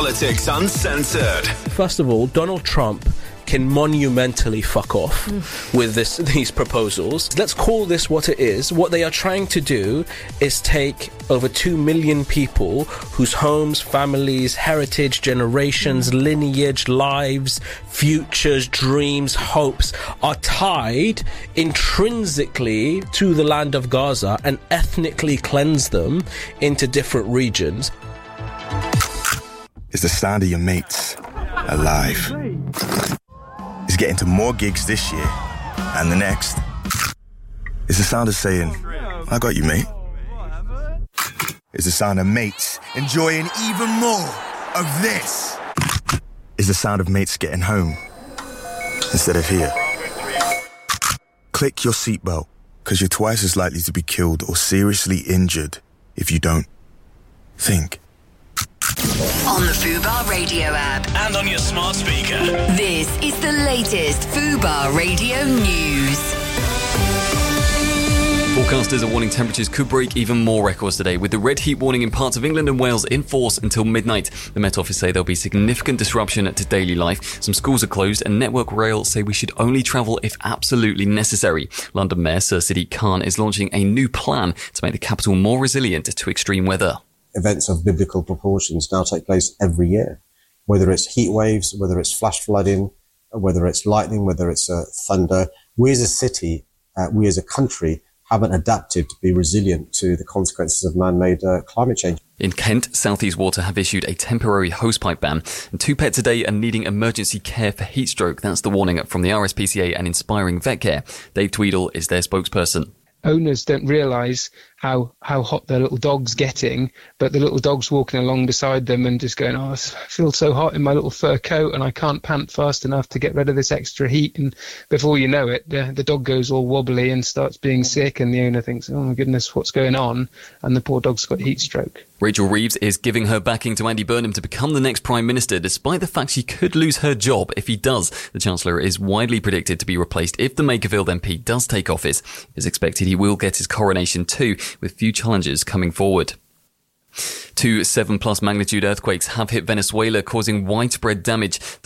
Politics Uncensored. First of all, Donald Trump can monumentally fuck off with these proposals. Let's call this what it is. What they are trying to do is take over 2 million people whose homes, families, heritage, generations, lineage, lives, futures, dreams, hopes are tied intrinsically to the land of Gaza and ethnically cleanse them into different regions. It's the sound of your mates alive. It's getting to more gigs this year and the next. It's the sound of saying, I got you, mate. It's the sound of mates enjoying even more of this. It's the sound of mates getting home instead of here. Click your seatbelt, because you're twice as likely to be killed or seriously injured if you don't think. On the Fubar Radio app. And on your smart speaker. This is the latest Fubar Radio news. Forecasters are warning temperatures could break even more records today, with the red heat warning in parts of England and Wales in force until midnight. The Met Office say there'll be significant disruption to daily life. Some schools are closed, and Network Rail say we should only travel if absolutely necessary. London Mayor Sir Sadiq Khan is launching a new plan to make the capital more resilient to extreme weather. Events of biblical proportions now take place every year, whether it's heat waves, whether it's flash flooding, whether it's lightning, whether it's thunder. We as a city, we as a country haven't adapted to be resilient to the consequences of man-made climate change. In Kent, South East Water have issued a temporary hosepipe ban, and 2 pets a day are needing emergency care for heat stroke. That's the warning from the RSPCA and Inspiring Vet Care. Dave Tweedle is their spokesperson. Owners don't realise how hot their little dog's getting, but the little dog's walking along beside them and just going, I feel so hot in my little fur coat and I can't pant fast enough to get rid of this extra heat. And before you know it, the dog goes all wobbly and starts being sick, and the owner thinks, oh my goodness, what's going on? And the poor dog's got heat stroke. Rachel Reeves is giving her backing to Andy Burnham to become the next Prime Minister, despite the fact she could lose her job if he does. The Chancellor is widely predicted to be replaced if the Makerfield MP does take office. It's expected he will get his coronation too, with few challenges coming forward. 2 7+ magnitude earthquakes have hit Venezuela, causing widespread damage.